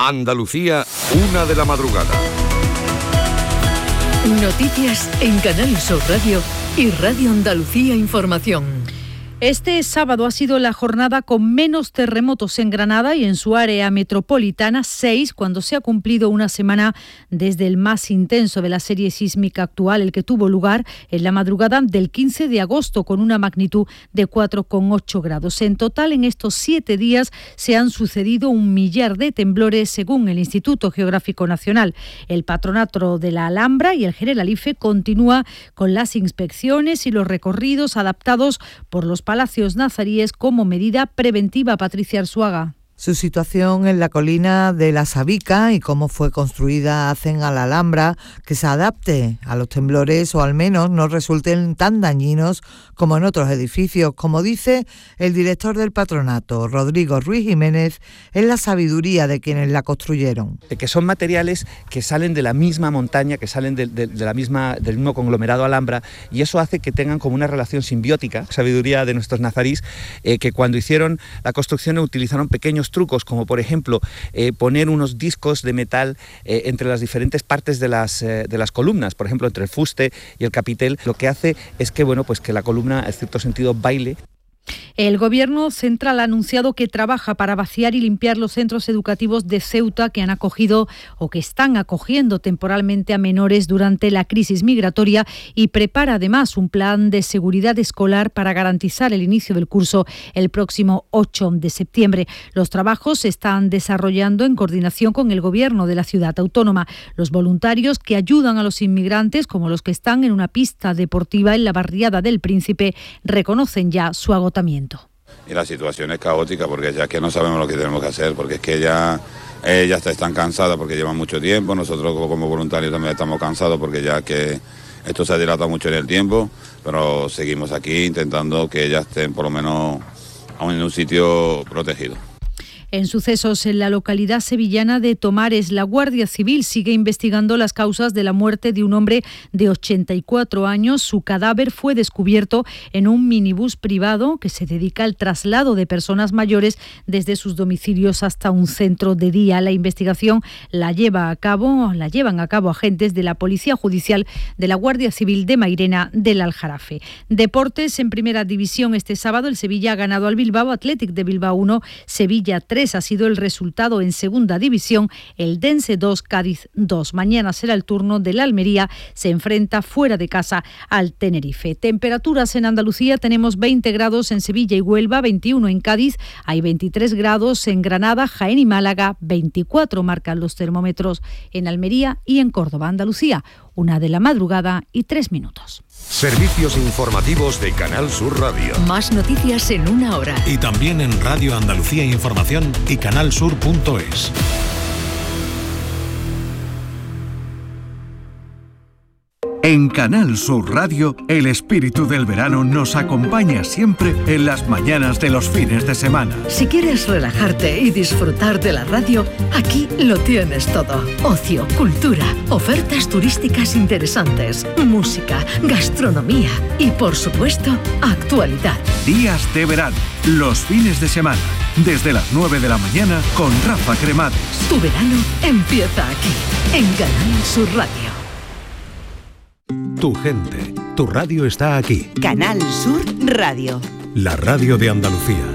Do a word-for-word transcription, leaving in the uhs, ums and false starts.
Andalucía, una de la madrugada. Noticias en Canal Sur Radio y Radio Andalucía Información. Este sábado ha sido la jornada con menos terremotos en Granada y en su área metropolitana, seis, cuando se ha cumplido una semana desde el más intenso de la serie sísmica actual, el que tuvo lugar en la madrugada del quince de agosto, con una magnitud de cuatro coma ocho grados. En total, en estos siete días se han sucedido un millar de temblores, según el Instituto Geográfico Nacional. El Patronato de la Alhambra y el Generalife continúa con las inspecciones y los recorridos adaptados por los palacios nazaríes como medida preventiva. Patricia Arzuaga. Su situación en la colina de la Sabica y cómo fue construida hacen a la Alhambra que se adapte a los temblores o al menos no resulten tan dañinos como en otros edificios. Como dice el director del patronato, Rodrigo Ruiz Jiménez, es la sabiduría de quienes la construyeron. Que son materiales que salen de la misma montaña, que salen de, de, de la misma, del mismo conglomerado Alhambra, y eso hace que tengan como una relación simbiótica, sabiduría de nuestros nazarís, eh, que cuando hicieron la construcción utilizaron pequeños trucos, como por ejemplo eh, poner unos discos de metal eh, entre las diferentes partes de las, eh, de las columnas, por ejemplo entre el fuste y el capitel. Lo que hace es que, bueno, pues que la columna en cierto sentido baile. El Gobierno central ha anunciado que trabaja para vaciar y limpiar los centros educativos de Ceuta que han acogido o que están acogiendo temporalmente a menores durante la crisis migratoria, y prepara además un plan de seguridad escolar para garantizar el inicio del curso el próximo ocho de septiembre. Los trabajos se están desarrollando en coordinación con el Gobierno de la ciudad autónoma. Los voluntarios que ayudan a los inmigrantes, como los que están en una pista deportiva en la barriada del Príncipe, reconocen ya su agotamiento. Y la situación es caótica porque ya que no sabemos lo que tenemos que hacer, porque es que ya ellas están cansadas porque llevan mucho tiempo, nosotros como voluntarios también estamos cansados porque ya que esto se ha dilatado mucho en el tiempo, pero seguimos aquí intentando que ellas estén por lo menos en un sitio protegido. En sucesos en la localidad sevillana de Tomares, la Guardia Civil sigue investigando las causas de la muerte de un hombre de ochenta y cuatro años. Su cadáver fue descubierto en un minibús privado que se dedica al traslado de personas mayores desde sus domicilios hasta un centro de día. La investigación la lleva a cabo, la llevan a cabo agentes de la Policía Judicial, de la Guardia Civil de Mairena, del Aljarafe. Deportes en Primera División. Este sábado el Sevilla ha ganado al Bilbao Athletic de Bilbao uno, Sevilla tres. Ha sido el resultado en Segunda División, el Dense dos, Cádiz dos. Mañana será el turno del Almería, se enfrenta fuera de casa al Tenerife. Temperaturas en Andalucía: tenemos veinte grados en Sevilla y Huelva, veintiuno en Cádiz, hay veintitrés grados en Granada, Jaén y Málaga, veinticuatro marcan los termómetros en Almería y en Córdoba. Andalucía, una de la madrugada y tres minutos. Servicios informativos de Canal Sur Radio. Más noticias en una hora. Y también en Radio Andalucía Información y canalsur punto es. En Canal Sur Radio, el espíritu del verano nos acompaña siempre en las mañanas de los fines de semana. Si quieres relajarte y disfrutar de la radio, aquí lo tienes todo. Ocio, cultura, ofertas turísticas interesantes, música, gastronomía y, por supuesto, actualidad. Días de verano, los fines de semana, desde las nueve de la mañana con Rafa Cremades. Tu verano empieza aquí, en Canal Sur Radio. Tu gente, tu radio está aquí. Canal Sur Radio. La radio de Andalucía.